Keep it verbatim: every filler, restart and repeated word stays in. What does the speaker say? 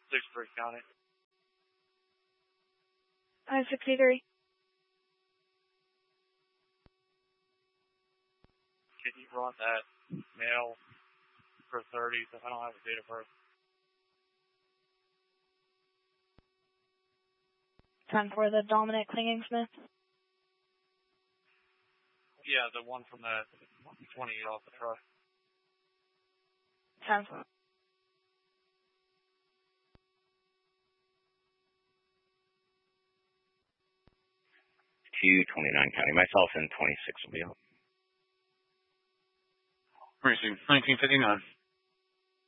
sixty-three County. I sixty-three. Can you run that mail for thirty? I don't have a date of birth. Time for the Dominic Klingensmith. Yeah, the one from the twenty-eight off the truck. Sounds two twenty-nine County. Myself and twenty-six will be out. Racing nineteen fifty-nine.